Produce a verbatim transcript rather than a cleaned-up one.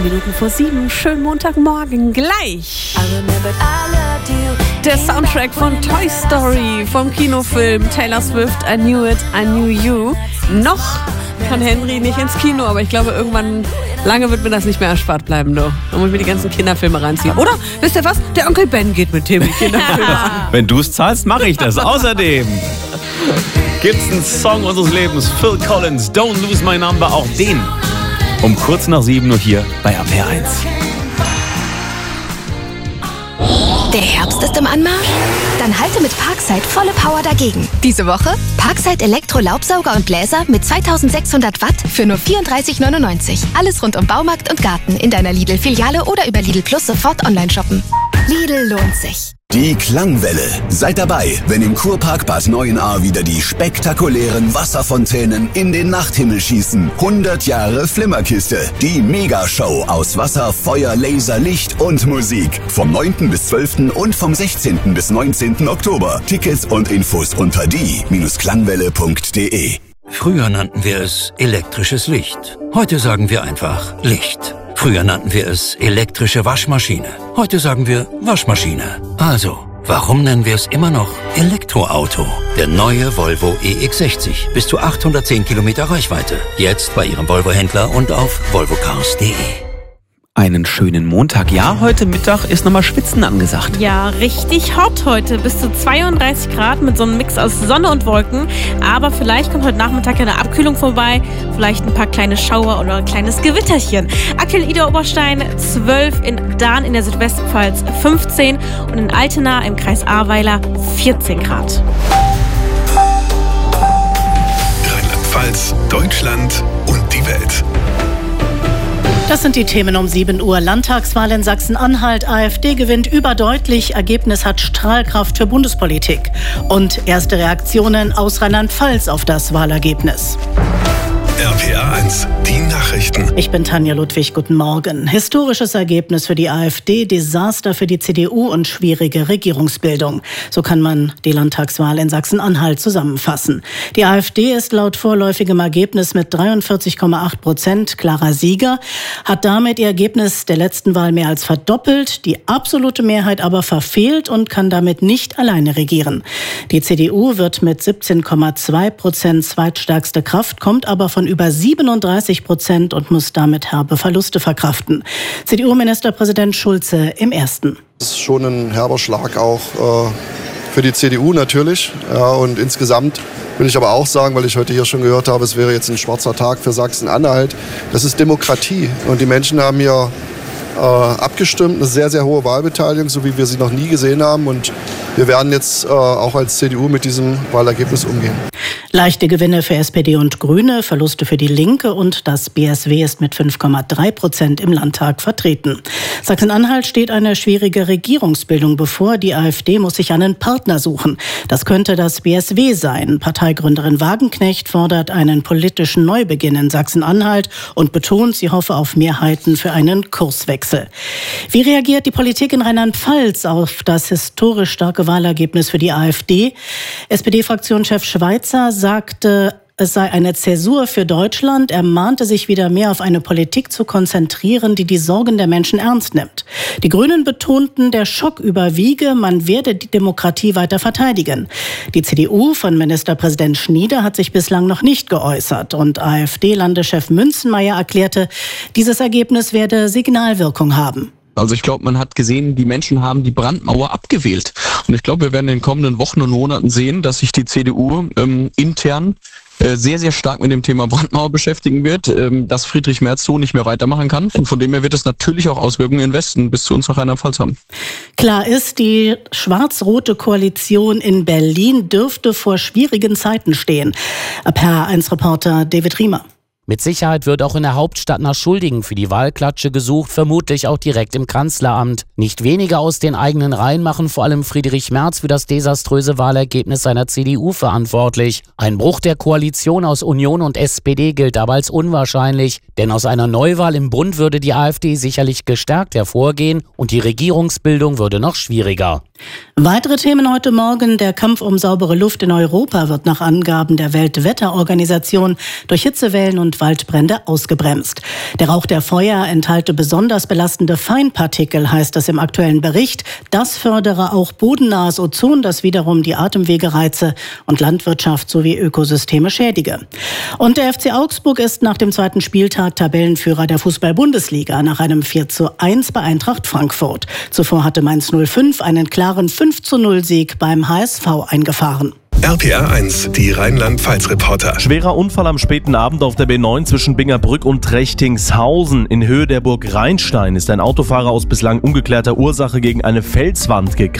Minuten vor sieben. Schönen Montagmorgen gleich. Der Soundtrack von Toy Story vom Kinofilm Taylor Swift, I Knew It, I Knew You. Noch kann Henry nicht ins Kino, aber ich glaube, irgendwann lange wird mir das nicht mehr erspart bleiben, du. Dann muss ich mir die ganzen Kinderfilme reinziehen. Oder, wisst ihr was? Der Onkel Ben geht mit dem Kinderfilm. Wenn du es zahlst, mache ich das. Außerdem gibt's einen Song unseres Lebens, Phil Collins, Don't Lose My Number, auch den um kurz nach sieben Uhr hier bei R P R eins. Der Herbst ist im Anmarsch? Dann halte mit Parkside volle Power dagegen. Diese Woche Parkside Elektro-Laubsauger und Bläser mit zweitausendsechshundert Watt für nur vierunddreißig neunundneunzig. Alles rund um Baumarkt und Garten in deiner Lidl-Filiale oder über Lidl Plus sofort online shoppen. Lidl lohnt sich. Die Klangwelle. Seid dabei, wenn im Kurpark Bad Neuenahr wieder die spektakulären Wasserfontänen in den Nachthimmel schießen. hundert Jahre Flimmerkiste. Die Megashow aus Wasser, Feuer, Laser, Licht und Musik. Vom neunten bis zwölften und vom sechzehnten bis neunzehnten Oktober. Tickets und Infos unter die Klangwelle punkt de. Früher nannten wir es elektrisches Licht. Heute sagen wir einfach Licht. Früher nannten wir es elektrische Waschmaschine. Heute sagen wir Waschmaschine. Also, warum nennen wir es immer noch Elektroauto? Der neue Volvo E X sechzig. Bis zu achthundertzehn Kilometer Reichweite. Jetzt bei Ihrem Volvo-Händler und auf volvo cars punkt de. Einen schönen Montag. Ja, heute Mittag ist nochmal Schwitzen angesagt. Ja, richtig hot heute. Bis zu zweiunddreißig Grad mit so einem Mix aus Sonne und Wolken. Aber vielleicht kommt heute Nachmittag eine Abkühlung vorbei. Vielleicht ein paar kleine Schauer oder ein kleines Gewitterchen. Aktuell Ida Oberstein zwölf, in Dahn in der Südwestpfalz fünfzehn und in Altena im Kreis Ahrweiler vierzehn Grad. Rheinland-Pfalz, Deutschland und die Welt. Das sind die Themen um sieben Uhr. Landtagswahl in Sachsen-Anhalt. AfD gewinnt überdeutlich. Ergebnis hat Strahlkraft für Bundespolitik. Und erste Reaktionen aus Rheinland-Pfalz auf das Wahlergebnis. R P R eins, die Nachrichten. Ich bin Tanja Ludwig, guten Morgen. Historisches Ergebnis für die AfD, Desaster für die C D U und schwierige Regierungsbildung. So kann man die Landtagswahl in Sachsen-Anhalt zusammenfassen. Die AfD ist laut vorläufigem Ergebnis mit dreiundvierzig Komma acht Prozent klarer Sieger, hat damit ihr Ergebnis der letzten Wahl mehr als verdoppelt, die absolute Mehrheit aber verfehlt und kann damit nicht alleine regieren. Die C D U wird mit siebzehn Komma zwei Prozent zweitstärkste Kraft, kommt aber von über siebenunddreißig Prozent und muss damit herbe Verluste verkraften. C D U-Ministerpräsident Schulze im Ersten. Das ist schon ein herber Schlag auch äh, für die C D U natürlich. Ja, und insgesamt will ich aber auch sagen, weil ich heute hier schon gehört habe, es wäre jetzt ein schwarzer Tag für Sachsen-Anhalt. Das ist Demokratie und die Menschen haben hier äh, abgestimmt. Eine sehr, sehr hohe Wahlbeteiligung, so wie wir sie noch nie gesehen haben. Und wir werden jetzt äh, auch als C D U mit diesem Wahlergebnis umgehen. Leichte Gewinne für S P D und Grüne, Verluste für die Linke und das B S W ist mit fünf Komma drei Prozent im Landtag vertreten. Sachsen-Anhalt steht eine schwierige Regierungsbildung bevor. Die AfD muss sich einen Partner suchen. Das könnte das B S W sein. Parteigründerin Wagenknecht fordert einen politischen Neubeginn in Sachsen-Anhalt und betont, sie hoffe auf Mehrheiten für einen Kurswechsel. Wie reagiert die Politik in Rheinland-Pfalz auf das historisch starke Wahlergebnis für die AfD? S P D-Fraktionschef Schweizer sagte, es sei eine Zäsur für Deutschland. Er mahnte sich wieder mehr auf eine Politik zu konzentrieren, die die Sorgen der Menschen ernst nimmt. Die Grünen betonten, der Schock überwiege, man werde die Demokratie weiter verteidigen. Die C D U von Ministerpräsident Schnieder hat sich bislang noch nicht geäußert. Und AfD-Landeschef Münzenmaier erklärte, dieses Ergebnis werde Signalwirkung haben. Also ich glaube, man hat gesehen, die Menschen haben die Brandmauer abgewählt. Und ich glaube, wir werden in den kommenden Wochen und Monaten sehen, dass sich die C D U ähm, intern äh, sehr, sehr stark mit dem Thema Brandmauer beschäftigen wird, ähm, dass Friedrich Merz so nicht mehr weitermachen kann. Und von dem her wird es natürlich auch Auswirkungen im Westen bis zu uns nach Rheinland-Pfalz haben. Klar ist, die schwarz-rote Koalition in Berlin dürfte vor schwierigen Zeiten stehen. R P R eins Reporter David Riemer. Mit Sicherheit wird auch in der Hauptstadt nach Schuldigen für die Wahlklatsche gesucht, vermutlich auch direkt im Kanzleramt. Nicht wenige aus den eigenen Reihen machen vor allem Friedrich Merz für das desaströse Wahlergebnis seiner C D U verantwortlich. Ein Bruch der Koalition aus Union und S P D gilt aber als unwahrscheinlich, denn aus einer Neuwahl im Bund würde die AfD sicherlich gestärkt hervorgehen und die Regierungsbildung würde noch schwieriger. Weitere Themen heute Morgen. Der Kampf um saubere Luft in Europa wird nach Angaben der Weltwetterorganisation durch Hitzewellen und Waldbrände ausgebremst. Der Rauch der Feuer enthalte besonders belastende Feinpartikel, heißt es im aktuellen Bericht. Das fördere auch bodennahes Ozon, das wiederum die Atemwege reize und Landwirtschaft sowie Ökosysteme schädige. Und der F C Augsburg ist nach dem zweiten Spieltag Tabellenführer der Fußball-Bundesliga nach einem vier zu eins bei Eintracht Frankfurt. Zuvor hatte Mainz null fünf einen klaren fünf zu null Sieg beim H S V eingefahren. R P R eins, die Rheinland-Pfalz-Reporter. Schwerer Unfall am späten Abend auf der B neun zwischen Bingerbrück und Trechtingshausen. In Höhe der Burg Rheinstein ist ein Autofahrer aus bislang ungeklärter Ursache gegen eine Felswand gekracht.